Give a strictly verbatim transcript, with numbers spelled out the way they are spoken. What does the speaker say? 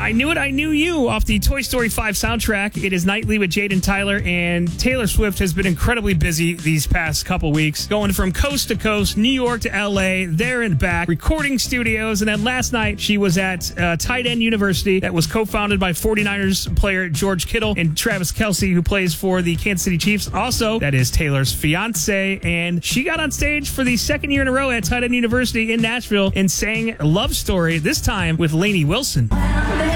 I Knew It, I Knew You off the Toy Story five soundtrack. It is Nightly with Jade and Tyler, and Taylor Swift has been incredibly busy these past couple weeks, going from coast to coast, New York to L A, there and back, recording studios, and then last night she was at uh, Tight End University that was co-founded by forty-niners player George Kittle and Travis Kelce, who plays for the Kansas City Chiefs. Also, that is Taylor's fiance, and she got on stage for the second year in a row at Tight End University in Nashville and sang Love Story, this time with Lainey Wilson.